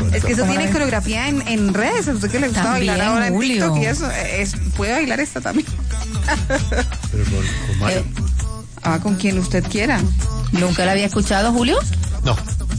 Es que eso tiene coreografía en redes. A usted que le gusta También, bailar ahora Julio. en TikTok y eso, puede bailar esta también. Pero con Mario. Con quien usted quiera. ¿Nunca la había escuchado, Julio? No.